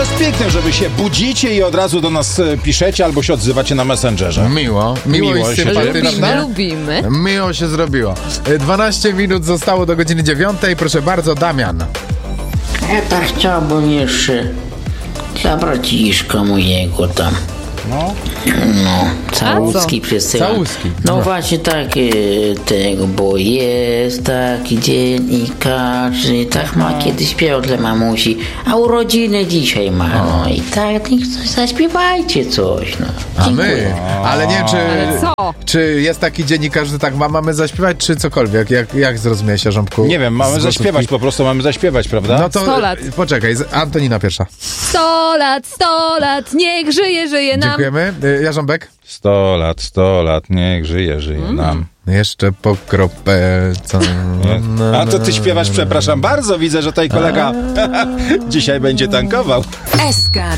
jest piękne, że wy się budzicie i od razu do nas piszecie albo się odzywacie na Messengerze. Miło i się sympatycznie. Lubimy. Miło się zrobiło. 12 minut zostało do godziny 9. Proszę bardzo, Damian. Ja tak chciałbym jeszcze dla braciszka mojego tam. No. Całuski przesyłam. Całuski. No No. właśnie tak tego, bo jest taki dziennikarz, tak ma kiedyś śpiewał dla mamusi, a urodziny dzisiaj ma. No i tak, niech coś zaśpiewajcie coś, no. A Dziękuję. my? Ale nie, Ale co? czy jest taki dziennikarz, że tak mamy zaśpiewać, czy cokolwiek? Jak zrozumiałeś, Rząbku? Nie wiem, mamy Z zaśpiewać, po prostu mamy zaśpiewać, prawda? No to 100 lat. Poczekaj, Antonina pierwsza. 100 lat, niech żyje nam. Dziękujemy. Jarząbek? 100 lat, niech żyje nam. Jeszcze po kropelce. A to ty śpiewasz, przepraszam bardzo, widzę, że tutaj kolega dzisiaj będzie tankował. SK